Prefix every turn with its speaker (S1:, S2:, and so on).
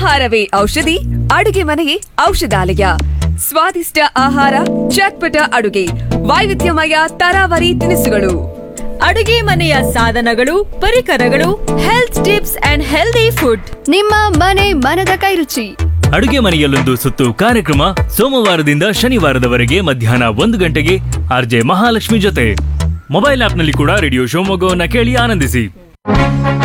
S1: ಆಹಾರವೇ ಔಷಧಿ, ಅಡುಗೆ ಮನೆಯೇ ಔಷಧಾಲಯ. ಸ್ವಾದಿಷ್ಟ ಆಹಾರ, ಚಟ್ಪಟ ಅಡುಗೆ, ವೈವಿಧ್ಯಮಯ ತರಾವರಿ ತಿನಿಸುಗಳು,
S2: ಅಡುಗೆ ಮನೆಯ ಸಾಧನಗಳು, ಪರಿಕರಗಳು, health tips and healthy food.
S1: ನಿಮ್ಮ ಮನದ ಕೈರುಚಿ.
S3: ಅಡುಗೆ ಮನೆಯಲ್ಲೊಂದು ಸುತ್ತು ಕಾರ್ಯಕ್ರಮ ಸೋಮವಾರದಿಂದ ಶನಿವಾರದವರೆಗೆ ಮಧ್ಯಾಹ್ನ 1 ಗಂಟೆಗೆ ಆರ್ಜೆ ಮಹಾಲಕ್ಷ್ಮಿ ಜೊತೆ. ಮೊಬೈಲ್ ಆಪ್ನಲ್ಲಿ ಕೂಡ ರೇಡಿಯೋ ಶಿವಮೊಗ್ಗವನ್ನ ಕೇಳಿ ಆನಂದಿಸಿ.